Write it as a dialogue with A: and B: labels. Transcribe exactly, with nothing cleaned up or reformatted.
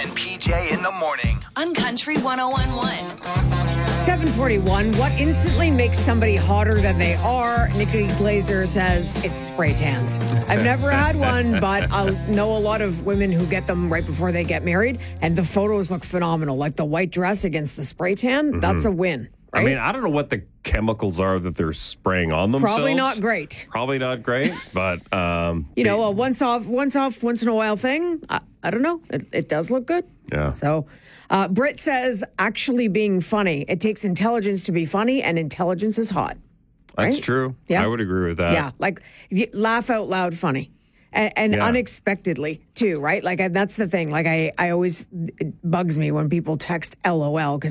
A: and P J in the morning.
B: On Country one oh one point one.
C: seven forty-one. What instantly makes somebody hotter than they are? Nikki Glazer says it's spray tans. I've never had one, but I know a lot of women who get them right before they get married, and the photos look phenomenal. Like the white dress against the spray tan, mm-hmm. that's a win. Right?
D: I mean, I don't know what the chemicals are that they're spraying on themselves.
C: Probably not great.
D: Probably not great, but um,
C: you know, a once off, once off, once in a while thing. I, I don't know. It, it does look good.
D: Yeah.
C: So, uh, Britt says actually being funny. It takes intelligence to be funny, and intelligence is hot. Right?
D: That's true.
C: Yeah,
D: I would agree with that.
C: Yeah, like y- laugh out loud, funny. And, and yeah. unexpectedly, too, right? Like, I, that's the thing. Like, I, I always, it bugs me when people text LOL because